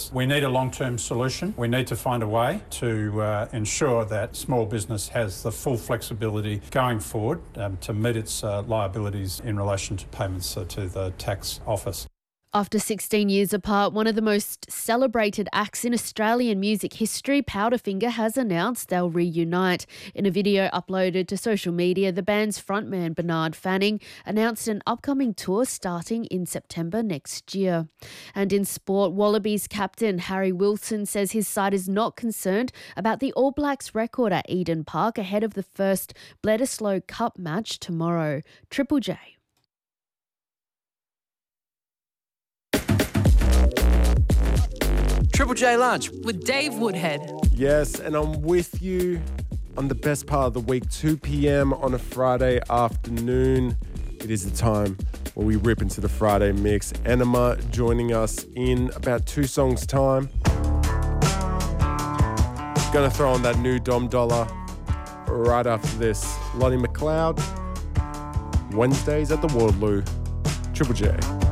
business. We need a long-term solution. We need to find a way to ensure that small business has the full flexibility going forward to meet its liabilities in relation to payments to the tax office. After 16 years apart, one of the most celebrated acts in Australian music history, Powderfinger, has announced they'll reunite. In a video uploaded to social media, the band's frontman Bernard Fanning announced an upcoming tour starting in September next year. And in sport, Wallabies captain Harry Wilson says his side is not concerned about the All Blacks record at Eden Park ahead of the first Bledisloe Cup match tomorrow. Triple J. Triple J Lunch with Dave Woodhead. Yes, and I'm with you on the best part of the week, 2 p.m. on a Friday afternoon. It is the time where we rip into the Friday mix. Enema joining us in about 2 songs' time. Gonna throw on that new Dom Dollar right after this. Lonnie McLeod, Wednesdays at the Waterloo. Triple J.